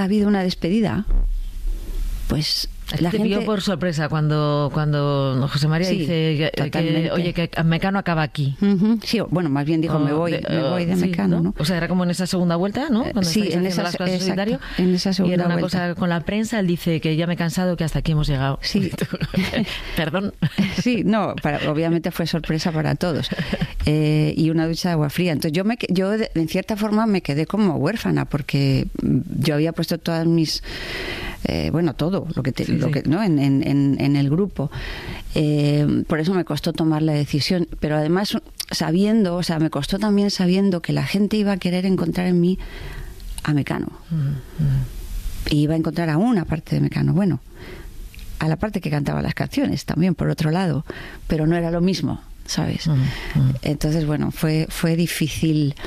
habido una despedida, pues la te gente... pilló por sorpresa cuando José María dice que, oye, que Mecano acaba aquí. Sí, bueno, más bien dijo, me voy de Mecano, ¿no? O sea, era como en esa segunda vuelta, ¿no? Cuando sí, en esa, las cosas solitario. En esa segunda vuelta. Y era una vuelta. cosa con la prensa, él dice que ya me he cansado, que hasta aquí hemos llegado. Sí. Perdón. Sí, no, obviamente fue sorpresa para todos. Y una ducha de agua fría. Entonces yo en cierta forma me quedé como huérfana, porque yo había puesto todas mis... todo lo que ¿no? en el grupo. Por eso me costó tomar la decisión, pero además sabiendo, o sea, me costó también sabiendo que la gente iba a querer encontrar en mí a Mecano. Y iba a encontrar a una parte de Mecano, bueno, a la parte que cantaba las canciones también, por otro lado, pero no era lo mismo, ¿sabes? Entonces, bueno, fue difícil.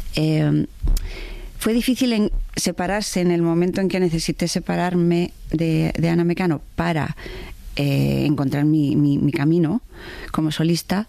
Fue difícil en separarse en el momento en que necesité separarme de Ana Mecano para encontrar mi camino como solista,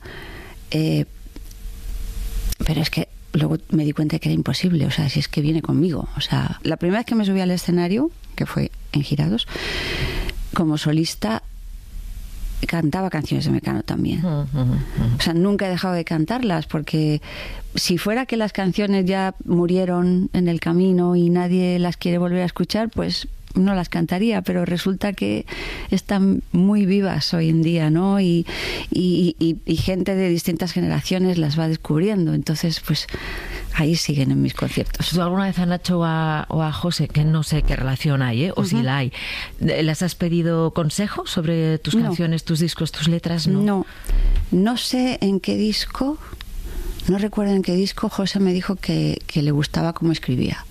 pero es que luego me di cuenta que era imposible, o sea, si es que viene conmigo. O sea, la primera vez que me subí al escenario, que fue en Girados, como solista, cantaba canciones de Mecano también. O sea, nunca he dejado de cantarlas, porque si fuera que las canciones ya murieron en el camino y nadie las quiere volver a escuchar, pues no las cantaría, pero resulta que están muy vivas hoy en día, ¿no? Y gente de distintas generaciones las va descubriendo. Entonces, pues ahí siguen en mis conciertos. ¿Tú alguna vez a Nacho o a José, que no sé qué relación hay, o si la hay, les has pedido consejos sobre tus canciones, tus discos, tus letras? No sé en qué disco, no recuerdo en qué disco José me dijo que le gustaba cómo escribía.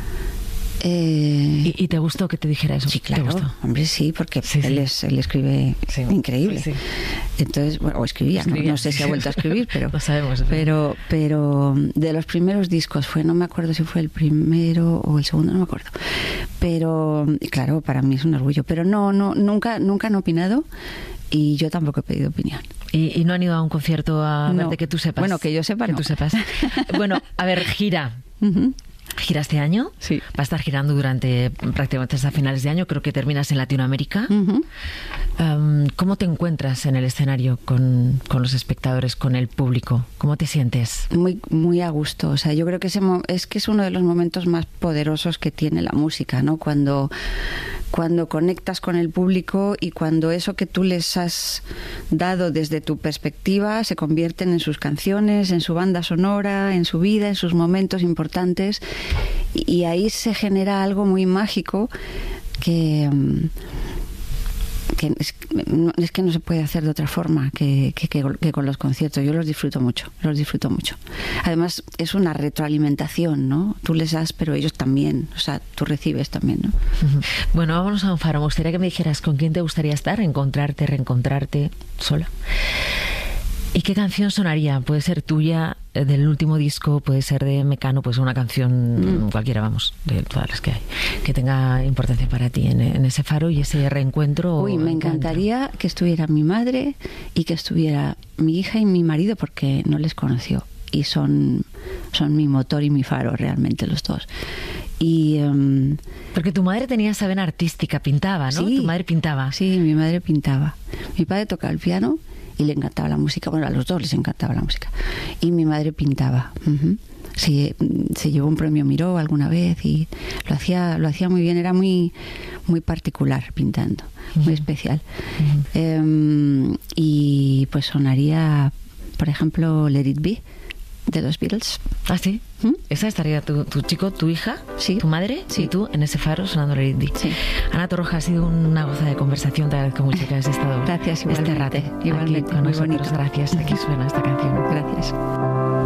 ¿Y te gustó que te dijera eso? Sí, claro, hombre, sí, porque él escribe increíble. Sí. Entonces, bueno, o escribía. No sé si ha vuelto a escribir, pero lo sabemos. Pero de los primeros discos no me acuerdo si fue el primero o el segundo, no me acuerdo. Pero claro, para mí es un orgullo. Pero nunca han opinado. Y yo tampoco he pedido opinión. ¿Y no han ido a un concierto a verte, que tú sepas? Bueno, que yo sepa, que tú sepas. Bueno, a ver, gira. ¿Gira este año? Sí. Va a estar girando durante prácticamente hasta finales de año. Creo que terminas en Latinoamérica. ¿Cómo te encuentras en el escenario con los espectadores, con el público? ¿Cómo te sientes? Muy, muy a gusto. O sea, yo creo que es uno de los momentos más poderosos que tiene la música, ¿no? Cuando conectas con el público y cuando eso que tú les has dado desde tu perspectiva se convierten en sus canciones, en su banda sonora, en su vida, en sus momentos importantes, y ahí se genera algo muy mágico que es que no se puede hacer de otra forma que con los conciertos. Yo los disfruto mucho. Además, es una retroalimentación, ¿no? Tú les das, pero ellos también. O sea, tú recibes también, ¿no? Bueno, vámonos a un faro. Me gustaría que me dijeras con quién te gustaría estar, encontrarte, reencontrarte, sola. ¿Y qué canción sonaría? Puede ser tuya, del último disco, puede ser de Mecano, pues una canción cualquiera, vamos, de todas las que hay, que tenga importancia para ti en ese faro y ese reencuentro. Uy, me encantaría que estuviera mi madre y que estuviera mi hija y mi marido, porque no les conoció y son mi motor y mi faro, realmente, los dos. Y porque tu madre tenía esa vena artística, pintaba, ¿no? Sí, tu madre pintaba. Sí, mi madre pintaba. Mi padre tocaba el piano y le encantaba la música. Bueno, a los dos les encantaba la música. Y mi madre pintaba. Sí, se llevó un premio Miró alguna vez y lo hacía muy bien. Era muy, muy particular pintando, muy especial. Y pues sonaría, por ejemplo, Let It Be, de los Beatles. ¿Ah, sí? Esa estaría tu chico, tu hija, sí, tu madre, sí, y tú en ese faro sonando Let It Be. Sí. Ana Torroja, ha sido una goza de conversación. Te agradezco mucho que hayas estado Gracias, igualmente, este rato igualmente, aquí con muy nosotros. bonito. Gracias. Aquí suena esta canción. Gracias.